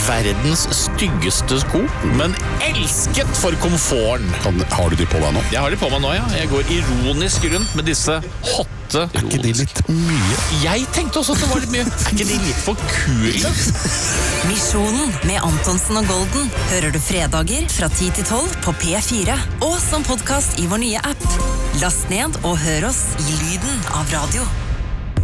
verdens styggeste sko, men elsket for komforten. Har du de på deg nå? Jeg har de på meg nå, ja. Jeg går ironisk rundt med disse hotte. Er ikke de litt mye? Jeg tenkte også at det var litt mye. Er ikke de litt for kule? Misjonen med Antonsen og Golden hører du fredager fra 10 til 12 på P4 og som podcast i vår nye app. Last ned og hør oss i lyden av radio.